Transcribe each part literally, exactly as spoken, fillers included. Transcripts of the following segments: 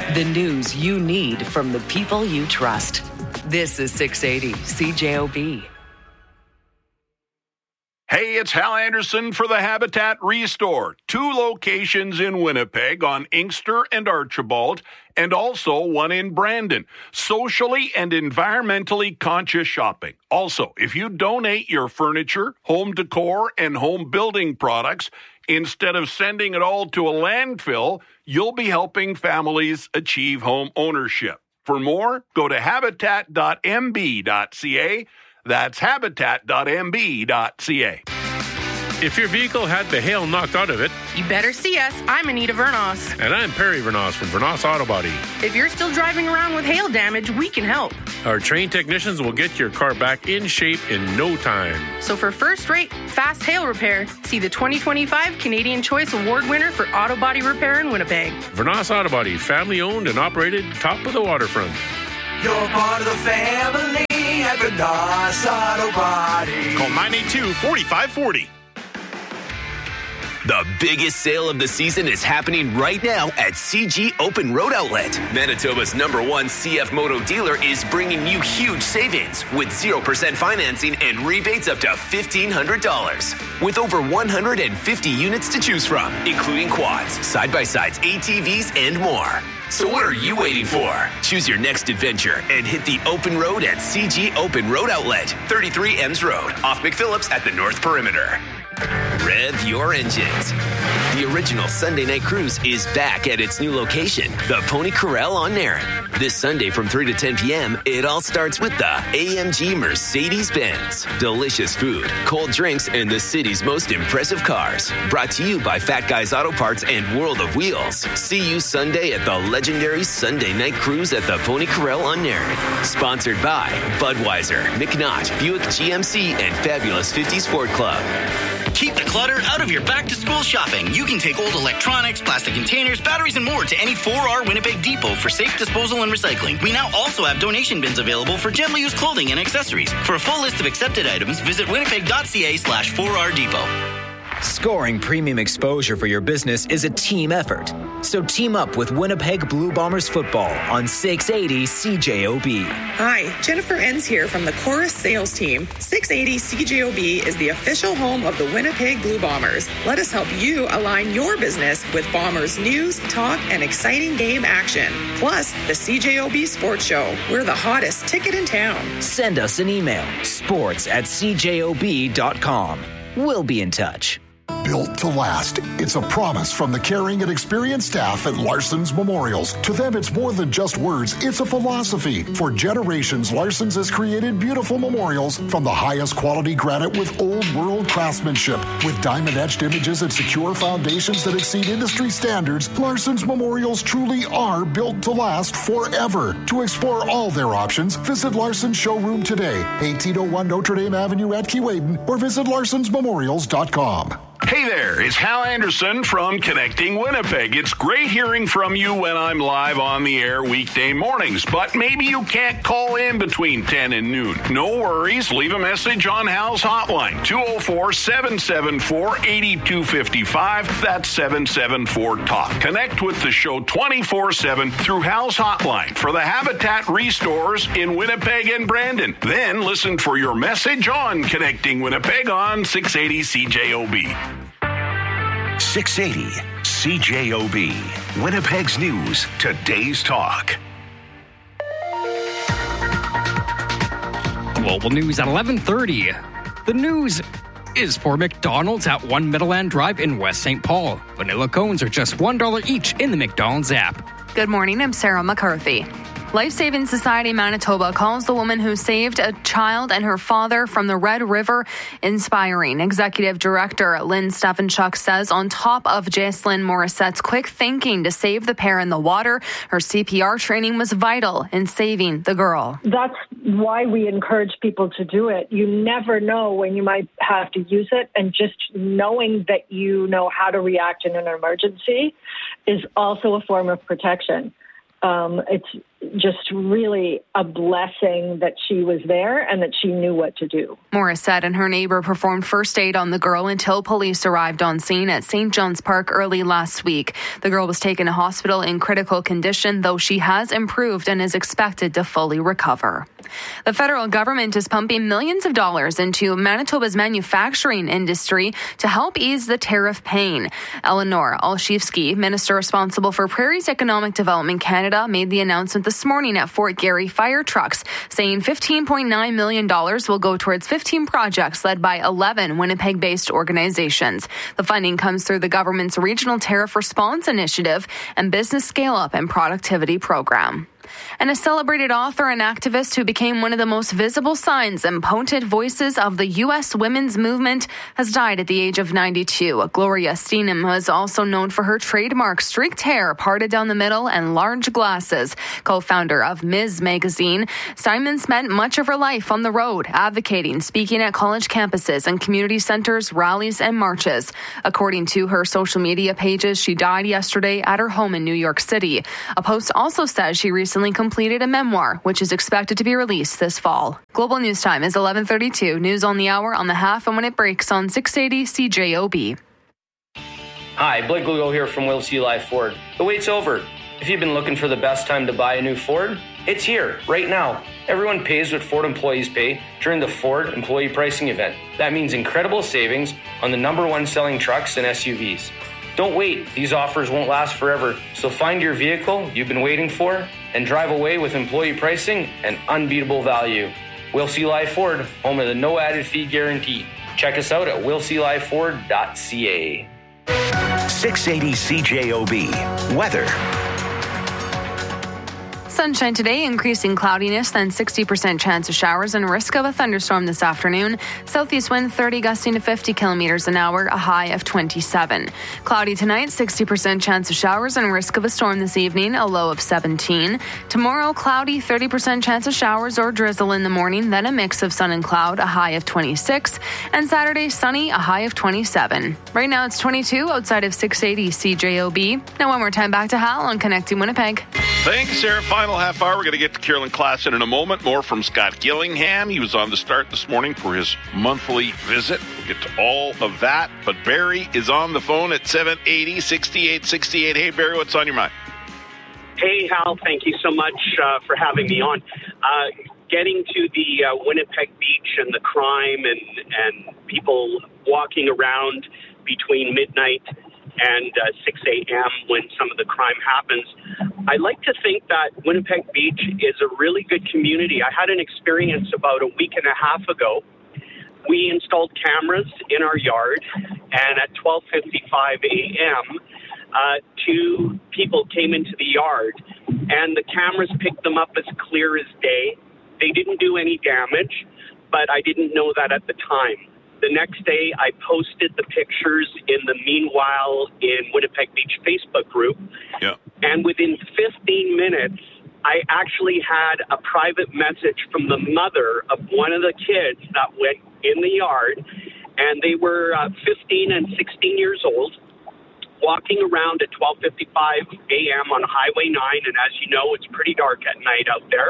The news you need from the people you trust. This is six eighty C J O B. Hey, it's Hal Anderson for the Habitat Restore. Two locations in Winnipeg on Inkster and Archibald, and also one in Brandon. Socially and environmentally conscious shopping. Also, if you donate your furniture, home decor, and home building products, instead of sending it all to a landfill, you'll be helping families achieve home ownership. For more, go to habitat dot m b dot c a. That's habitat dot m b dot c a. If your vehicle had the hail knocked out of it, you better see us. I'm Anita Vernos. And I'm Perry Vernos from Vernos Auto Body. If you're still driving around with hail damage, we can help. Our trained technicians will get your car back in shape in no time. So for first-rate, fast hail repair, see the twenty twenty-five Canadian Choice Award winner for auto body repair in Winnipeg. Vernos Auto Body, family-owned and operated, top of the waterfront. You're part of the family at Vernos Auto Body. Call nine eight two, four five four zero. The biggest sale of the season is happening right now at C G Open Road Outlet. Manitoba's number one C F Moto dealer is bringing you huge savings with zero percent financing and rebates up to fifteen hundred dollars. With over one hundred fifty units to choose from, including quads, side-by-sides, A T Vs, and more. So what are you waiting for? Choose your next adventure and hit the open road at C G Open Road Outlet, thirty-three Ems Road, off McPhillips at the North Perimeter. Rev your engines. The original Sunday Night Cruise is back at its new location, the Pony Corral on Narren. This Sunday from three to ten p.m., it all starts with the A M G Mercedes-Benz. Delicious food, cold drinks, and the city's most impressive cars. Brought to you by Fat Guys Auto Parts and World of Wheels. See you Sunday at the legendary Sunday Night Cruise at the Pony Corral on Narren. Sponsored by Budweiser, McNaught, Buick G M C, and Fabulous fifties Ford Club. Keep the clutter out of your back-to-school shopping. You can take old electronics, plastic containers, batteries, and more to any four R Winnipeg Depot for safe disposal and recycling. We now also have donation bins available for gently used clothing and accessories. For a full list of accepted items, visit winnipeg.ca slash 4R Depot. Scoring premium exposure for your business is a team effort. So team up with Winnipeg Blue Bombers football on six eighty C J O B. Hi, Jennifer Enns here from the Chorus sales team. six eighty C J O B is the official home of the Winnipeg Blue Bombers. Let us help you align your business with Bombers news, talk, and exciting game action. Plus, the C J O B Sports Show. We're the hottest ticket in town. Send us an email, sports at c j o b dot com. We'll be in touch. Built to last. It's a promise from the caring and experienced staff at Larson's Memorials. To them, it's more than just words. It's a philosophy. For generations, Larson's has created beautiful memorials from the highest quality granite with old world craftsmanship. With diamond-etched images and secure foundations that exceed industry standards, Larson's Memorials truly are built to last forever. To explore all their options, visit Larson's showroom today, eighteen oh one Notre Dame Avenue at Keewaydin, or visit larsons memorials dot com. Hey there, it's Hal Anderson from Connecting Winnipeg. It's great hearing from you when I'm live on the air weekday mornings, but maybe you can't call in between ten and noon. No worries, leave a message on Hal's hotline, two oh four, seven seven four, eight two five five. That's seven seven four talk. Connect with the show twenty-four seven through Hal's hotline for the Habitat Restores in Winnipeg and Brandon. Then listen for your message on Connecting Winnipeg on six eighty C J O B. six eighty C J O B, Winnipeg's News, today's talk. Global News at eleven thirty. The news is for McDonald's at One Meadowland Drive in West Saint Paul. Vanilla cones are just one dollar each in the McDonald's app. Good morning, I'm Sarah McCarthy. Life Saving Society Manitoba calls the woman who saved a child and her father from the Red River inspiring. Executive Director Lynn Stefanchuk says on top of Jacelyn Morissette's quick thinking to save the pair in the water, her C P R training was vital in saving the girl. That's why we encourage people to do it. You never know when you might have to use it, and just knowing that you know how to react in an emergency is also a form of protection. Um, it's just really a blessing that she was there and that she knew what to do. Morissette and her neighbor performed first aid on the girl until police arrived on scene at Saint John's Park early last week. The girl was taken to hospital in critical condition, though she has improved and is expected to fully recover. The federal government is pumping millions of dollars into Manitoba's manufacturing industry to help ease the tariff pain. Eleanor Olszewski, minister responsible for Prairie's Economic Development Canada, made the announcement this morning at Fort Garry Fire Trucks, saying fifteen point nine million dollars will go towards fifteen projects led by eleven Winnipeg-based organizations. The funding comes through the government's Regional Tariff Response Initiative and Business Scale-Up and Productivity Program. And a celebrated author and activist who became one of the most visible signs and potent voices of the U S women's movement has died at the age of ninety-two. Gloria Steinem was also known for her trademark streaked hair parted down the middle and large glasses. Co-founder of Miz Magazine, Steinem spent much of her life on the road, advocating, speaking at college campuses and community centers, rallies, and marches. According to her social media pages, she died yesterday at her home in New York City. A post also says she recently completed a memoir, which is expected to be released this fall. Global News Time is eleven thirty-two. News on the hour, on the half, and when it breaks on six eighty C J O B. Hi, Blake Lugo here from Will C. Live Ford. The wait's over. If you've been looking for the best time to buy a new Ford, it's here, right now. Everyone pays what Ford employees pay during the Ford Employee Pricing Event. That means incredible savings on the number one selling trucks and S U Vs. Don't wait. These offers won't last forever. So find your vehicle you've been waiting for and drive away with employee pricing and unbeatable value. Will C. Live Ford, home of the no added fee guarantee. Check us out at will c live ford dot c a. six eighty C J O B. Weather. Sunshine today, increasing cloudiness, then sixty percent chance of showers and risk of a thunderstorm this afternoon. Southeast wind thirty gusting to fifty kilometers an hour, a high of twenty-seven. Cloudy tonight, sixty percent chance of showers and risk of a storm this evening, a low of seventeen. Tomorrow, cloudy, thirty percent chance of showers or drizzle in the morning, then a mix of sun and cloud, a high of twenty-six. And Saturday, sunny, a high of twenty-seven. Right now, it's twenty-two outside of six eighty C J O B. Now one more time back to Hal on Connecting Winnipeg. Thanks, Sarah. Final half hour. We're going to get to Carolyn Klassen in a moment. More from Scott Gillingham. He was on the start this morning for his monthly visit. We'll get to all of that. But Barry is on the phone at seven eighty, sixty-eight sixty-eight. Hey, Barry, what's on your mind? Hey, Hal. Thank you so much uh, for having me on. Uh, getting to the uh, Winnipeg Beach and the crime and, and people walking around between midnight and uh, six a.m. when some of the crime happens. I like to think that Winnipeg Beach is a really good community. I had an experience about a week and a half ago. We installed cameras in our yard, and at twelve fifty-five a.m., uh, two people came into the yard, and the cameras picked them up as clear as day. They didn't do any damage, but I didn't know that at the time. The next day, I posted the pictures in the Meanwhile in Winnipeg Beach Facebook group. Yeah. And within fifteen minutes, I actually had a private message from the mother of one of the kids that went in the yard. And they were uh, fifteen and sixteen years old, walking around at twelve fifty-five a.m. on Highway nine. And as you know, it's pretty dark at night out there.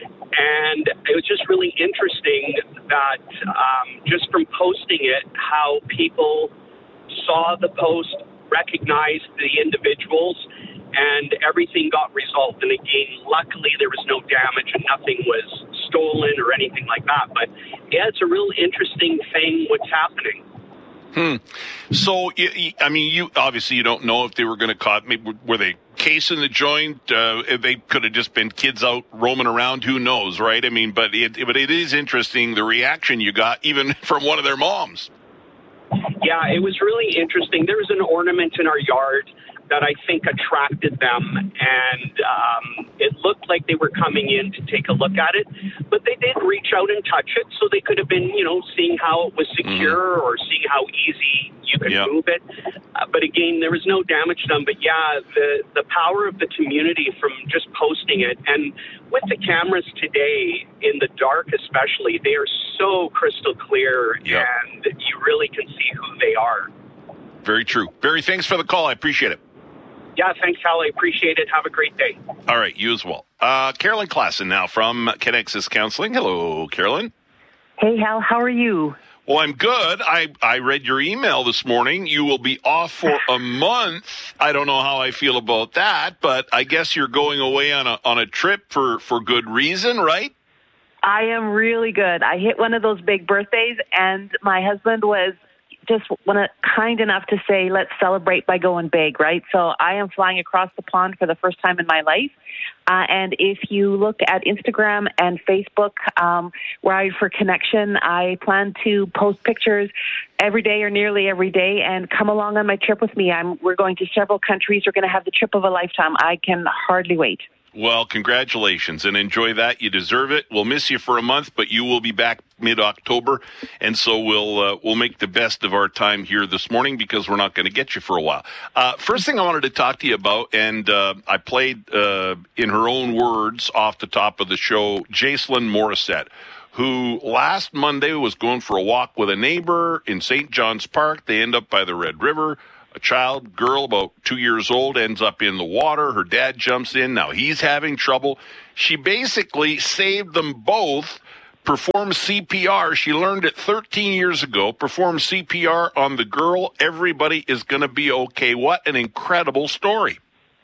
And it was just really interesting that um, just from posting it, how people saw the post, recognized the individuals, and everything got resolved. And again, luckily there was no damage and nothing was stolen or anything like that. But yeah, it's a real interesting thing what's happening. Hmm. So, I mean, you obviously you don't know if they were going to caught. Maybe were they casing the joint? Uh, they could have just been kids out roaming around. Who knows, right? I mean, but it, but it is interesting the reaction you got even from one of their moms. Yeah, it was really interesting. There was an ornament in our yard that I think attracted them, and um, it looked like they were coming in to take a look at it, but they did reach out and touch it, so they could have been, you know, seeing how it was secure mm-hmm. or seeing how easy you could yep. move it. Uh, but again, there was no damage done. But yeah, the, the power of the community from just posting it, and with the cameras today, in the dark especially, they are so crystal clear, yep. and you really can see who they are. Very true. Barry, thanks for the call. I appreciate it. Yeah, thanks, Hal. I appreciate it. Have a great day. All right, you as well. Uh, Carolyn Klassen now from Connexus Counseling. Hello, Carolyn. Hey, Hal. How are you? Well, I'm good. I, I read your email this morning. You will be off for a month. I don't know how I feel about that, but I guess you're going away on a on a trip for, for good reason, right? I am really good. I hit one of those big birthdays, and my husband was just wanna, kind enough to say, let's celebrate by going big, right? So I am flying across the pond for the first time in my life. Uh, and if you look at Instagram and Facebook, um, Ride for Connection, I plan to post pictures every day or nearly every day and come along on my trip with me. I'm, we're going to several countries. We're going to have the trip of a lifetime. I can hardly wait. Well, congratulations and enjoy that. You deserve it. We'll miss you for a month, but you will be back mid-October, and so we'll uh, we'll make the best of our time here this morning because we're not going to get you for a while. Uh, first thing I wanted to talk to you about, and uh, I played uh, in her own words off the top of the show, Jacelyn Morissette, who last Monday was going for a walk with a neighbor in Saint John's Park. They end up by the Red River. A child, girl about two years old, ends up in the water. Her dad jumps in. Now he's having trouble. She basically saved them both, performed C P R. She learned it thirteen years ago, performed C P R on the girl. Everybody is going to be okay. What an incredible story.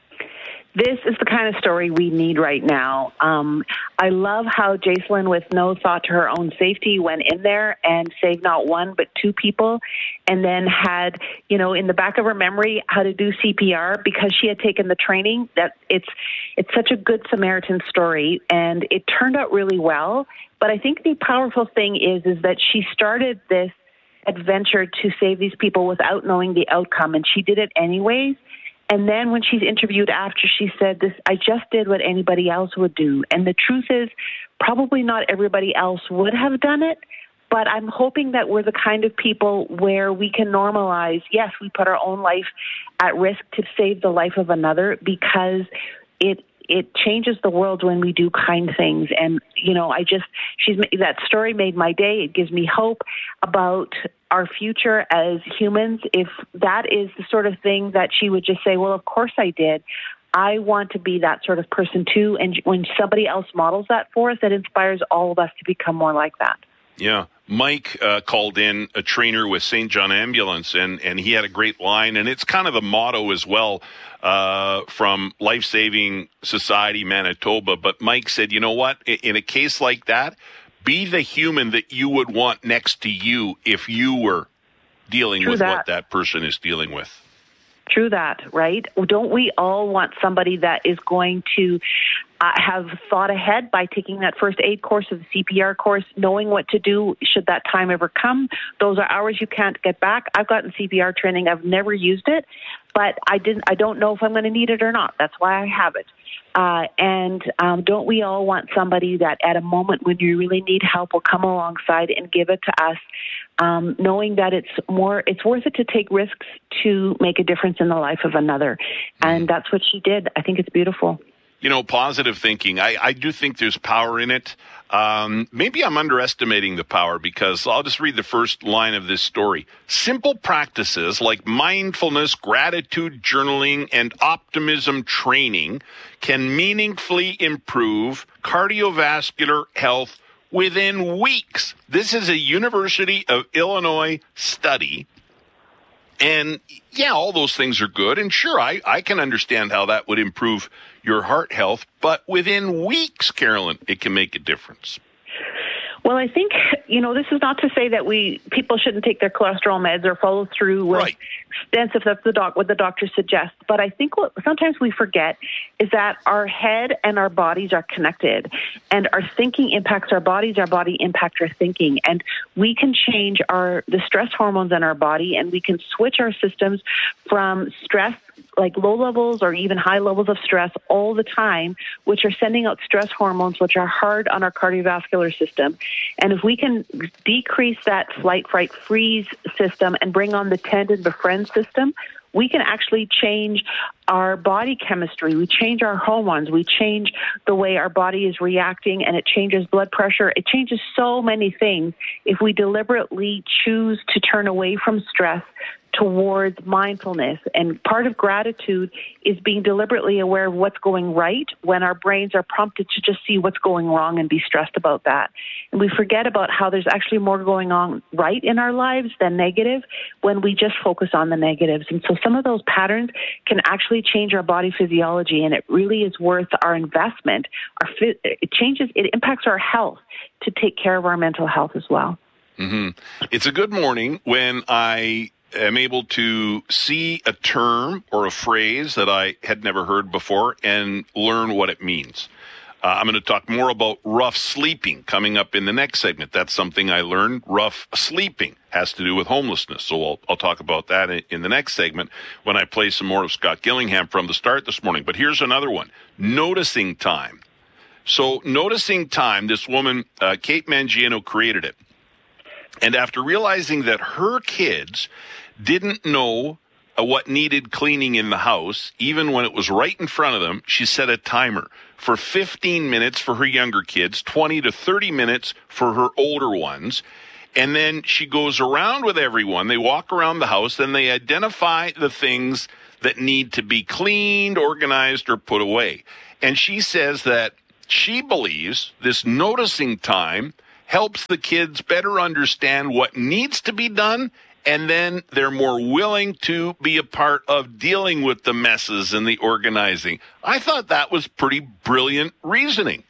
This is the kind of story we need right now. Um, I love how Jacelyn, with no thought to her own safety, went in there and saved not one but two people, and then had, you know, in the back of her memory how to do C P R because she had taken the training. That it's it's such a good Samaritan story, and it turned out really well. But I think the powerful thing is is that she started this adventure to save these people without knowing the outcome, and she did it anyways. And then when she's interviewed after, she said, "This, I just did what anybody else would do." And the truth is, probably not everybody else would have done it, but I'm hoping that we're the kind of people where we can normalize, yes, we put our own life at risk to save the life of another because it it changes the world when we do kind things. And, you know, I just, she's that story made my day. It gives me hope about our future as humans. If that is the sort of thing that she would just say, well, of course I did. I want to be that sort of person too. And when somebody else models that for us, that inspires all of us to become more like that. Yeah. Mike uh, called in, a trainer with Saint John Ambulance, and, and he had a great line, and it's kind of the motto as well uh, from Life Saving Society Manitoba. But Mike said, you know what, in a case like that, be the human that you would want next to you if you were dealing True with that. what that person is dealing with. True that, right? Don't we all want somebody that is going to uh, have thought ahead by taking that first aid course or the C P R course, knowing what to do should that time ever come? Those are hours you can't get back. I've gotten C P R training. I've never used it, but I didn't. I don't know if I'm going to need it or not. That's why I have it. Uh, and um, don't we all want somebody that at a moment when you really need help will come alongside and give it to us, um, knowing that it's more, it's worth it to take risks to make a difference in the life of another. And that's what she did. I think it's beautiful. You know, positive thinking, I, I do think there's power in it. Um, maybe I'm underestimating the power because I'll just read the first line of this story. Simple practices like mindfulness, gratitude journaling, and optimism training can meaningfully improve cardiovascular health within weeks. This is a University of Illinois study. And yeah, all those things are good. And sure, I, I can understand how that would improve your heart health. But within weeks, Carolyn, it can make a difference. Well, I think, you know, this is not to say that we people shouldn't take their cholesterol meds or follow through with right. stents if that's the doc, what the doctor suggests. But I think what sometimes we forget is that our head and our bodies are connected, and our thinking impacts our bodies, our body impacts our thinking. And we can change our the stress hormones in our body, and we can switch our systems from stress, like low levels or even high levels of stress all the time, which are sending out stress hormones, which are hard on our cardiovascular system. And if we can decrease that flight, fright, freeze system and bring on the tend and befriend system, we can actually change our body chemistry. We change our hormones. We change the way our body is reacting, and it changes blood pressure. It changes so many things if we deliberately choose to turn away from stress towards mindfulness. And part of gratitude is being deliberately aware of what's going right when our brains are prompted to just see what's going wrong and be stressed about that. And we forget about how there's actually more going on right in our lives than negative when we just focus on the negatives. And so some of those patterns can actually change our body physiology, and it really is worth our investment. Our it changes, it impacts our health to take care of our mental health as well. Mm-hmm. It's a good morning when I am able to see a term or a phrase that I had never heard before and learn what it means. Uh, I'm going to talk more about rough sleeping coming up in the next segment. That's something I learned. Rough sleeping has to do with homelessness. So I'll, I'll talk about that in, in the next segment when I play some more of Scott Gillingham from the start this morning. But here's another one. Noticing time. So noticing time, this woman, uh, Kate Mangino, created it. And after realizing that her kids didn't know uh, what needed cleaning in the house, even when it was right in front of them, she set a timer for fifteen minutes for her younger kids, twenty to thirty minutes for her older ones. And then she goes around with everyone. They walk around the house, and they identify the things that need to be cleaned, organized, or put away. And she says that she believes this noticing time helps the kids better understand what needs to be done, and then they're more willing to be a part of dealing with the messes and the organizing. I thought that was pretty brilliant reasoning.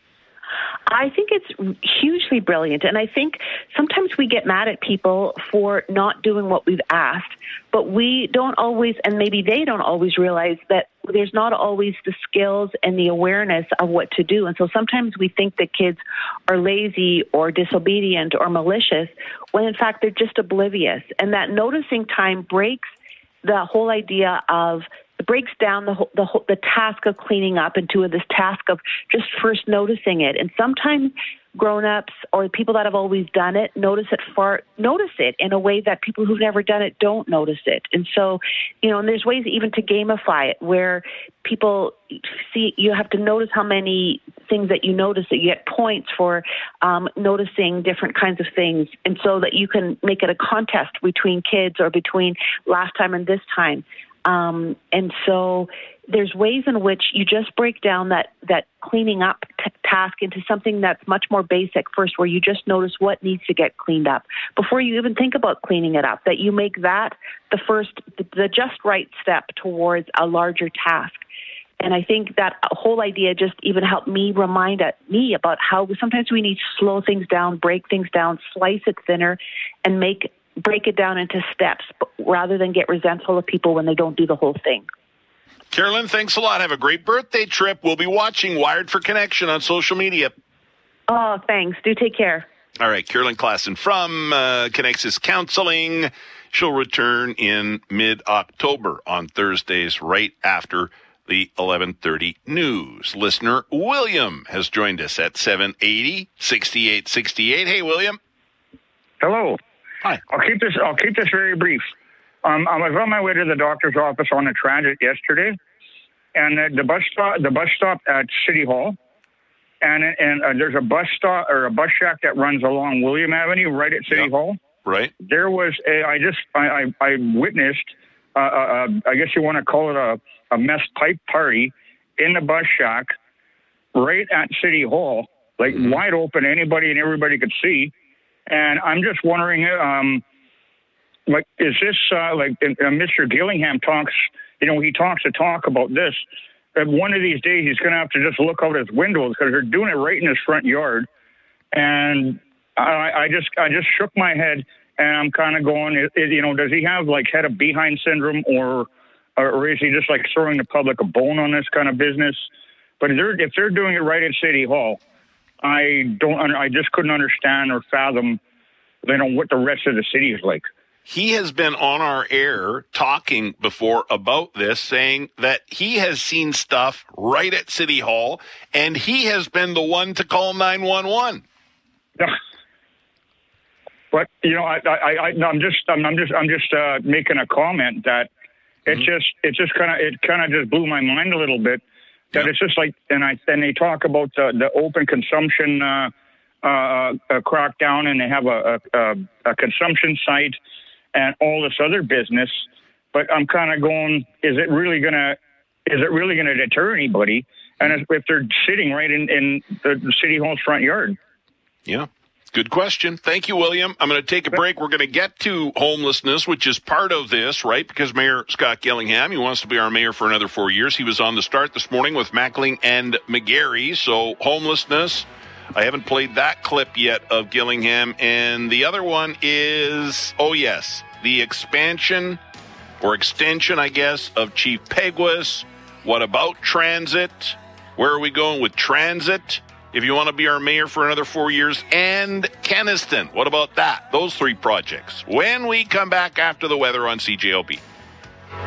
I think it's hugely brilliant. And I think sometimes we get mad at people for not doing what we've asked, but we don't always, and maybe they don't always realize that there's not always the skills and the awareness of what to do. And so sometimes we think that kids are lazy or disobedient or malicious when in fact they're just oblivious. And that noticing time breaks the whole idea of It breaks down the the the task of cleaning up into this task of just first noticing it. And sometimes grown-ups or people that have always done it notice it far notice it in a way that people who've never done it don't notice it. And so, you know, and there's ways even to gamify it where people see you have to notice how many things that you notice, that you get points for um, noticing different kinds of things, and so that you can make it a contest between kids or between last time and this time. Um, and so there's ways in which you just break down that, that cleaning up t- task into something that's much more basic first, where you just notice what needs to get cleaned up before you even think about cleaning it up, that you make that the first, the, the just right step towards a larger task. And I think that whole idea just even helped me remind me about how sometimes we need to slow things down, break things down, slice it thinner, and make break it down into steps rather than get resentful of people when they don't do the whole thing. Carolyn, thanks a lot. Have a great birthday trip. We'll be watching Wired for Connection on social media. Oh, thanks. Do take care. All right, Carolyn Klassen from uh, Connexus Counseling. She'll return in mid-October on Thursdays right after the eleven thirty news. Listener William has joined us at seven eighty, sixty-eight sixty-eight. Hey, William. Hello. Hi. I'll keep this. I'll keep this very brief. Um, I was on my way to the doctor's office on the transit yesterday, and uh, the bus stop, the bus stop at City Hall, and and uh, there's a bus stop or a bus shack that runs along William Avenue, right at City yep. Hall. Right. There was a. I just. I. I, I witnessed. Uh, uh, I guess you want to call it a, a mess pipe party in the bus shack, right at City Hall, like mm-hmm. wide open. Anybody and everybody could see. And I'm just wondering, um, like, is this, uh, like, uh, Mister Gillingham talks, you know, he talks to talk about this, that one of these days he's going to have to just look out his windows because they're doing it right in his front yard. And I, I just, I just shook my head, and I'm kind of going, it, it, you know, does he have, like, head of behind syndrome, or, or is he just, like, throwing the public a bone on this kind of business? But if they're, if they're doing it right at City Hall, I don't. I just couldn't understand or fathom, you know, what the rest of the city is like. He has been on our air talking before about this, saying that he has seen stuff right at City Hall, and he has been the one to call nine one one. Yeah. But you know, I, I, I I'm just, I'm, I'm just, I'm just uh, making a comment that it mm-hmm. just, it just kind of, it kind of just blew my mind a little bit. That yep. it's just like, and I and they talk about the, the open consumption uh, uh, uh, crackdown, and they have a, a, a consumption site, and all this other business. But I'm kind of going, is it really going to, is it really going to deter anybody? And if, if they're sitting right in, in the City Hall's front yard. Yeah. Good question. Thank you, William. I'm going to take a break. We're going to get to homelessness, which is part of this, right? Because Mayor Scott Gillingham, he wants to be our mayor for another four years. He was on the start this morning with Mackling and McGarry. So homelessness, I haven't played that clip yet of Gillingham. And the other one is, oh yes, the expansion or extension, I guess, of Chief Peguis. What about transit? Where are we going with transit? If you want to be our mayor for another four years, and Kenaston. What about that? Those three projects. When we come back after the weather on C J O B.